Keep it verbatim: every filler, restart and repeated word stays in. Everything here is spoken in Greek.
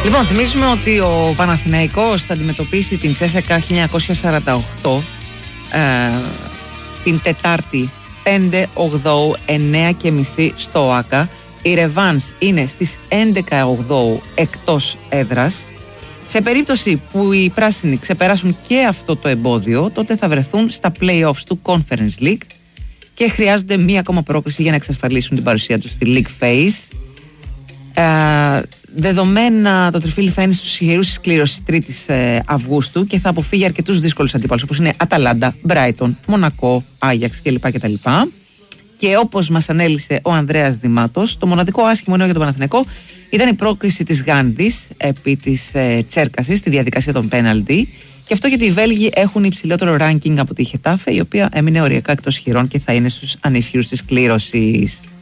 Λοιπόν, θυμίζουμε ότι ο Παναθηναϊκός θα αντιμετωπίσει την Τσέσσεκα χίλια εννιακόσια σαράντα οκτώ ε, την Τετάρτη πέντε Οκτώου εννέα και μισή στο ΟΑΚΑ. Η ρεβάνς είναι στις έντεκα Οκτώου εκτός έδρας. Σε περίπτωση που οι πράσινοι ξεπεράσουν και αυτό το εμπόδιο, τότε θα βρεθούν στα play-offs του Conference League και χρειάζονται μία ακόμα πρόκριση για να εξασφαλίσουν την παρουσία τους στη League Phase. Ε, δεδομένα το τριφύλι θα είναι στους ισχυρούς της κλήρωσης τρίτης ε, Αυγούστου και θα αποφύγει αρκετούς δύσκολους αντίπαλους όπως είναι Αταλάντα, Μπράιτον, Μονακό, Άγιαξ κλπ. κτλ. Και όπως μας ανέλησε ο Ανδρέας Δημάτος, το μοναδικό άσχημο νέο για τον Παναθηναϊκό ήταν η πρόκριση της Γάνδης επί της ε, Τσέρκασης στη διαδικασία των πέναλτι. Και αυτό γιατί οι Βέλγοι έχουν υψηλότερο ranking από τη Χετάφε, η οποία έμεινε οριακά εκτός χειρών και θα είναι στους ανισχυρούς της κλήρωσης.